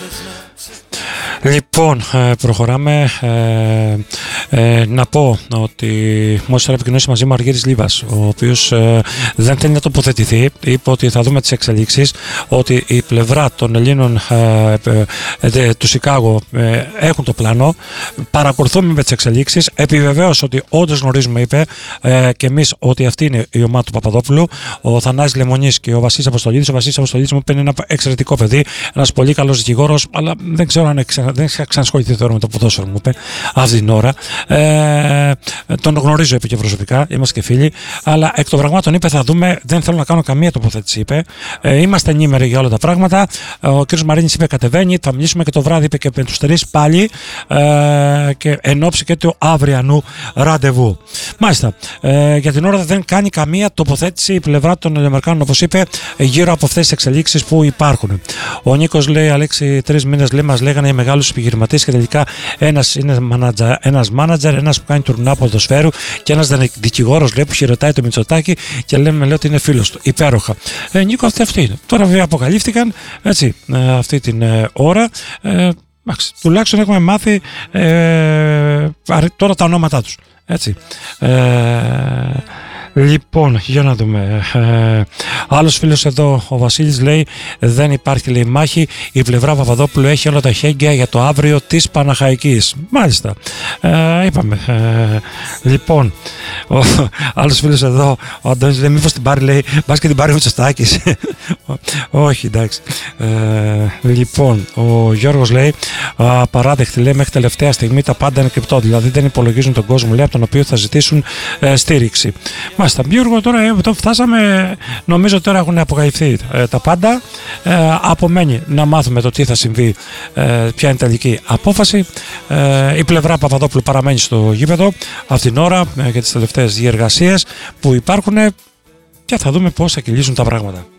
Λοιπόν, προχωράμε. Να πω ότι μόλις τώρα επικοινωνήσει μαζί μου ο Αργύρης Λίβας, ο οποίος δεν θέλει να τοποθετηθεί. Είπε ότι θα δούμε τις εξελίξεις, ότι η πλευρά των Ελλήνων του Σικάγο έχουν το πλάνο. Παρακολουθούμε με τις εξελίξεις. Επιβεβαίωσε ότι όντως γνωρίζουμε, είπε, και εμείς, ότι αυτή είναι η ομάδα του Παπαδόπουλου. Ο Θανάσης Λεμονής και ο Βασίλης Αποστολίδης. Ο Βασίλης Αποστολίδης μου είπε είναι ένα εξαιρετικό παιδί, ένας πολύ καλός δικηγόρος, αλλά δεν ξέρω αν δεν έχει ξανασχοληθεί τώρα με το ποδόσφαιρο, μου είπε αυτή την ώρα. Τον γνωρίζω, είπε, και προσωπικά, είμαστε και φίλοι, αλλά εκ των πραγμάτων είπε θα δούμε, δεν θέλω να κάνω καμία τοποθέτηση, είπε. Είμαστε ενήμεροι για όλα τα πράγματα. Ο κ. Μαρίνης είπε κατεβαίνει, θα μιλήσουμε και το βράδυ, είπε, και με τους τρεις πάλι, και εν ώψη και του αυριανού ραντεβού. Μάλιστα, για την ώρα δεν κάνει καμία τοποθέτηση η πλευρά των Αμερικάνων, όπως είπε, γύρω από αυτές τις εξελίξεις που υπάρχουν. Ο Νίκος λέει, Αλέξη, 3 μήνες λέει, μας λέγανε οι μεγάλους επιχειρηματίες και τελικά ένας είναι ένας μάνατζερ, ένας που κάνει τουρνά ποδοσφαίρου και ένας δικηγόρος, λέει, που χειροτάει το Μητσοτάκη και λέμε, λέει, ότι είναι φίλος του. Υπέροχα. Νίκο, αυτή είναι. Τώρα βέβαια αποκαλύφθηκαν, έτσι, αυτή την ώρα. Τουλάχιστον έχουμε μάθει τώρα τα ονόματά τους. Έτσι. Λοιπόν, για να δούμε. Άλλος φίλος εδώ, ο Βασίλης, λέει δεν υπάρχει, λέει, μάχη. Η πλευρά Παπαδόπουλου έχει όλα τα χέγγια για το αύριο της Παναχαϊκής. Μάλιστα. Είπαμε. Λοιπόν, ο άλλος φίλος εδώ, ο Αντώνης, λέει μήπως την πάρει, λέει, μπας και την πάρει ο Τσοστάκης. Όχι, εντάξει. Λοιπόν, ο Γιώργος λέει απαράδεκτη, λέει, μέχρι τελευταία στιγμή τα πάντα είναι κρυπτό. Δηλαδή δεν υπολογίζουν τον κόσμο, λέει, από τον οποίο θα ζητήσουν στήριξη. Μάλιστα, Γιώργο, τώρα εδώ φτάσαμε. Νομίζω ότι τώρα έχουν αποκαλυφθεί τα πάντα. Απομένει να μάθουμε το τι θα συμβεί, ποια είναι η τελική απόφαση. Η πλευρά Παπαδόπουλου παραμένει στο γήπεδο αυτήν την ώρα για τις τελευταίες διεργασίες που υπάρχουν και θα δούμε πώς θα κυλήσουν τα πράγματα.